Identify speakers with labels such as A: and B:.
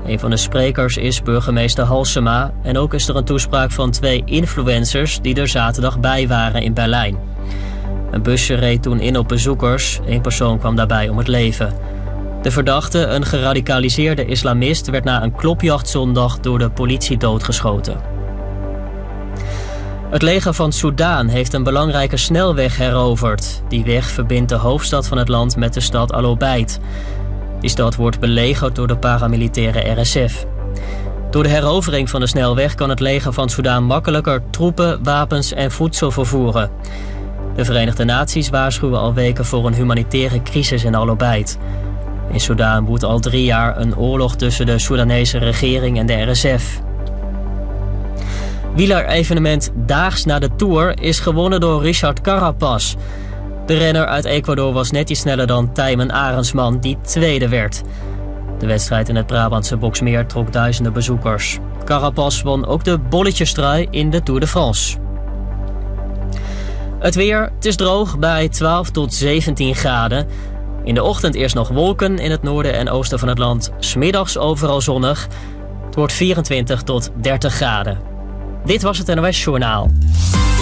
A: Een van de sprekers is burgemeester Halsema en ook is er een toespraak van 2 influencers die er zaterdag bij waren in Berlijn. Een busje reed toen in op bezoekers. 1 persoon kwam daarbij om het leven. De verdachte, een geradicaliseerde islamist, werd na een klopjacht zondag door de politie doodgeschoten. Het leger van Soedan heeft een belangrijke snelweg heroverd. Die weg verbindt de hoofdstad van het land met de stad Al Obeid. Die stad wordt belegerd door de paramilitaire RSF. Door de herovering van de snelweg kan het leger van Soedan makkelijker troepen, wapens en voedsel vervoeren. De Verenigde Naties waarschuwen al weken voor een humanitaire crisis in Al Obeid. In Soedan woedt al 3 jaar een oorlog tussen de Soedanese regering en de RSF. Wielerevenement Daags na de Tour is gewonnen door Richard Carapaz. De renner uit Ecuador was net iets sneller dan Tijmen Arendsman, die tweede werd. De wedstrijd in het Brabantse Boxmeer trok duizenden bezoekers. Carapaz won ook de bolletjestrui in de Tour de France. Het weer, het is droog bij 12 tot 17 graden. In de ochtend eerst nog wolken in het noorden en oosten van het land. 's Middags overal zonnig. Het wordt 24 tot 30 graden. Dit was het NOS Journaal.